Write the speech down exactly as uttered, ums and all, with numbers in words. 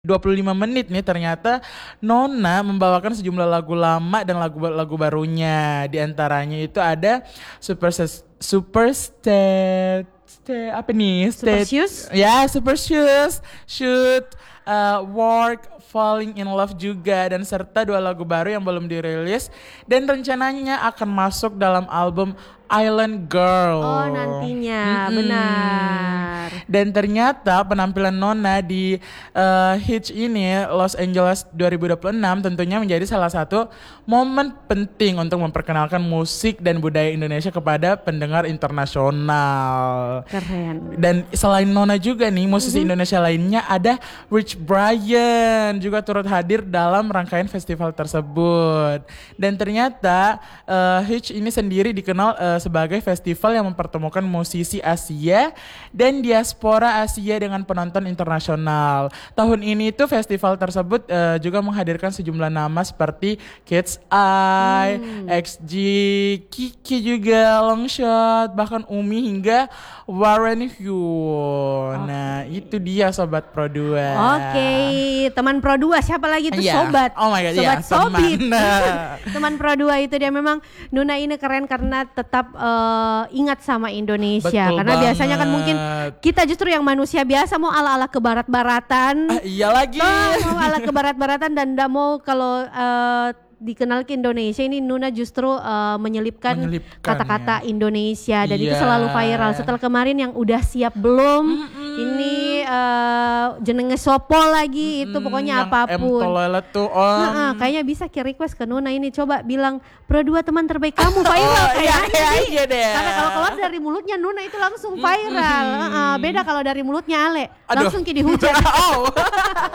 dua puluh lima menit nih ternyata Nona membawakan sejumlah lagu lama dan lagu-lagu barunya. Di antaranya itu ada Super Ses- Super State State apa nih? Super State Shoes? Ya, Super Shoes, Shoot, uh, Work, Falling in Love juga, dan serta dua lagu baru yang belum dirilis dan rencananya akan masuk dalam album Island Girl. Oh, nantinya, Mm-mm. benar. Dan ternyata penampilan Nona di uh, Hitch ini Los Angeles dua ribu dua puluh enam tentunya menjadi salah satu momen penting untuk memperkenalkan musik dan budaya Indonesia kepada pendengar internasional. Keren. Dan selain Nona juga nih, musisi Mhm. Indonesia lainnya ada Rich Brian juga turut hadir dalam rangkaian festival tersebut. Dan ternyata uh, Hitch ini sendiri dikenal uh, sebagai festival yang mempertemukan musisi Asia dan diaspora Asia dengan penonton internasional. Tahun ini tuh festival tersebut uh, juga menghadirkan sejumlah nama seperti Kids Eye, Hmm. X G, Kiki juga, Longshot, bahkan Umi hingga Warren Hyun. Nah, itu dia Sobat Pro dua. Oke, teman Pro dua siapa lagi tuh? Iya. Sobat. Oh my God, Sobat iya, teman. Sobit. Teman Pro dua itu dia memang Nuna ini keren karena tetap uh, ingat sama Indonesia. Betul Karena biasanya kan mungkin banget. kita justru yang manusia biasa mau ala-ala ke barat-baratan. Ah, iya lagi. Oh, mau ala ke barat-baratan dan ndak mau kalau uh, dikenal ke Indonesia ini Nuna justru uh, menyelipkan Menyelipkan, kata-kata ya. Indonesia dan itu Iya. selalu viral. Setelah kemarin yang udah siap belum, Mm-mm. ini uh, jenenge sopo lagi itu Hmm, pokoknya yang apapun. M toilet tuh om. Nah, kayaknya bisa ki request ke Nuna ini, coba bilang Pro dua teman terbaik kamu viral Oh, kayaknya. iya, iya, iya deh. Karena kalau keluar dari mulutnya Nuna itu langsung viral. Mm-mm. Heeh, beda kalau dari mulutnya Ale Aduh. langsung ki dihujat. Oh.